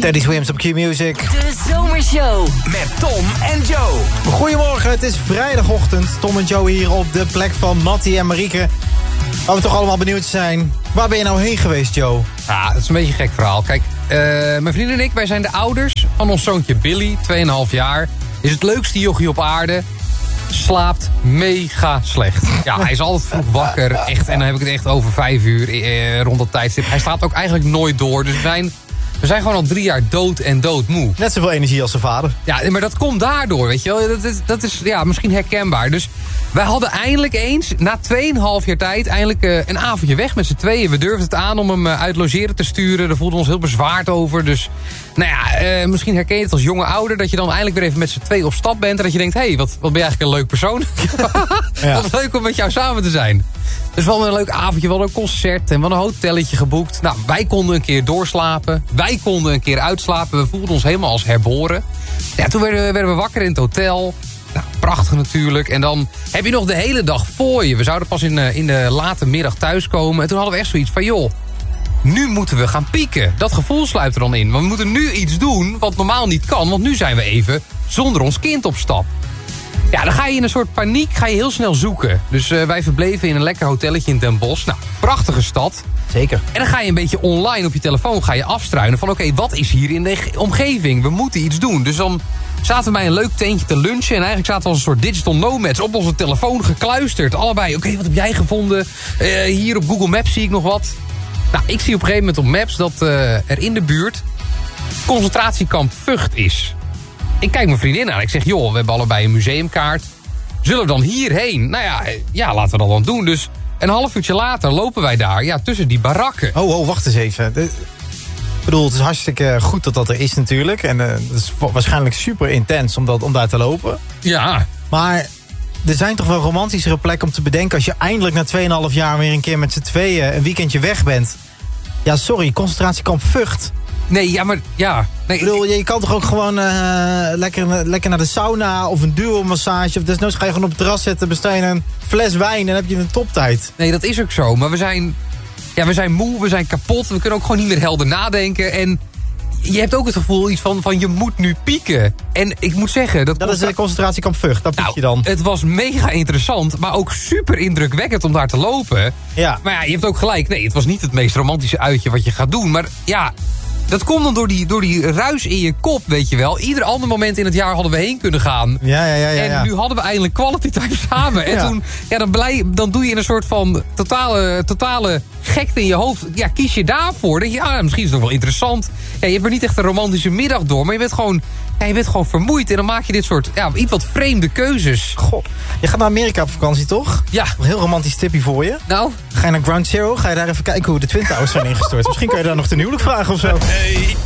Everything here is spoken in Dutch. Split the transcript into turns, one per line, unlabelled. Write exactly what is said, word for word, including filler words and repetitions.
Teddy Swims op Q-Music.
De Zomershow
met Tom en Joe.
Goedemorgen, het is vrijdagochtend. Tom en Joe hier op de plek van Mattie en Marieke. Waar we toch allemaal benieuwd zijn. Waar ben je nou heen geweest, Joe?
Ja, dat is een beetje een gek verhaal. Kijk, uh, mijn vriendin en ik, wij zijn de ouders van ons zoontje Billy, twee komma vijf jaar. Is het leukste jochie op aarde. Slaapt mega slecht. Ja, hij is altijd vroeg wakker. Echt, en dan heb ik het echt over vijf uur eh, rond dat tijdstip. Hij slaapt ook eigenlijk nooit door. Dus we zijn, we zijn gewoon al drie jaar dood en doodmoe.
Net zoveel energie als zijn vader.
Ja, maar dat komt daardoor, weet je wel. Dat is, dat is ja, misschien herkenbaar. Dus wij hadden eindelijk eens, na twee komma vijf jaar tijd... eindelijk uh, een avondje weg met z'n tweeën. We durfden het aan om hem uh, uit logeren te sturen. Daar voelden we ons heel bezwaard over. Dus nou ja, uh, misschien herken je het als jonge ouder... dat je dan eindelijk weer even met z'n tweeën op stap bent... en dat je denkt, hé, hey, wat, wat ben je eigenlijk een leuk persoon. Ja. Wat leuk om met jou samen te zijn. Dus we hadden een leuk avondje, we hadden een concert... en we hadden een hotelletje geboekt. Nou, wij konden een keer doorslapen. Wij konden een keer uitslapen. We voelden ons helemaal als herboren. Ja, toen werden we, werden we wakker in het hotel... Nou, prachtig natuurlijk. En dan heb je nog de hele dag voor je. We zouden pas in, in de late middag thuiskomen. En toen hadden we echt zoiets van, joh, nu moeten we gaan pieken. Dat gevoel sluit er dan in. Want we moeten nu iets doen wat normaal niet kan. Want nu zijn we even zonder ons kind op stap. Ja, dan ga je in een soort paniek ga je heel snel zoeken. Dus uh, wij verbleven in een lekker hotelletje in Den Bosch. Nou, prachtige stad.
Zeker.
En dan ga je een beetje online op je telefoon ga je afstruinen van... oké, okay, wat is hier in de omgeving? We moeten iets doen. Dus dan zaten we bij een leuk tentje te lunchen... en eigenlijk zaten we als een soort digital nomads op onze telefoon gekluisterd. Allebei, oké, okay, wat heb jij gevonden? Uh, hier op Google Maps zie ik nog wat. Nou, ik zie op een gegeven moment op Maps dat uh, er in de buurt... concentratiekamp Vught is. Ik kijk mijn vriendin aan. Ik zeg, joh, we hebben allebei een museumkaart. Zullen we dan hierheen? Nou ja, ja, laten we dat dan doen. Dus een half uurtje later lopen wij daar, ja, tussen die barakken.
Oh, oh, wacht eens even. De, ik bedoel, het is hartstikke goed dat dat er is natuurlijk. En uh, het is waarschijnlijk super intens om, dat, om daar te lopen.
Ja.
Maar er zijn toch wel romantischere plekken om te bedenken... als je eindelijk na twee komma vijf jaar weer een keer met z'n tweeën een weekendje weg bent. Ja, sorry, concentratiekamp Vught.
Nee, ja, maar ja. Nee,
ik bedoel, je kan toch ook gewoon uh, lekker, lekker naar de sauna of een duo-massage... of desnoods ga je gewoon op het terras zitten, bestel je een fles wijn... en dan heb je een toptijd.
Nee, dat is ook zo. Maar we zijn, ja, we zijn moe, we zijn kapot. We kunnen ook gewoon niet meer helder nadenken. En je hebt ook het gevoel iets van, van je moet nu pieken. En ik moet zeggen... Dat,
dat is de concentratiekamp Vught, dat piek
nou,
je dan.
Het was mega interessant, maar ook super indrukwekkend om daar te lopen.
Ja.
Maar ja, je hebt ook gelijk. Nee, het was niet het meest romantische uitje wat je gaat doen. Maar ja... Dat komt dan door die, door die ruis in je kop, weet je wel. Ieder ander moment in het jaar hadden we heen kunnen gaan.
Ja, ja, ja, ja, ja.
En nu hadden we eindelijk quality time samen. En ja. toen, ja, dan, blij, dan doe je in een soort van totale, totale gekte in je hoofd. Ja, kies je daarvoor. Dan denk je, ja, misschien is het nog wel interessant. Ja, je hebt er niet echt een romantische middag door. Maar je bent gewoon, ja, je bent gewoon vermoeid. En dan maak je dit soort, ja, iets wat vreemde keuzes.
God, je gaat naar Amerika op vakantie, toch?
Ja.
Een heel romantisch tipje voor je.
Nou?
Ga je naar Ground Zero? Ga je daar even kijken hoe de Twin Towers zijn ingestort? Misschien kan je daar nog ten huwelijk vragen of zo.
Hey,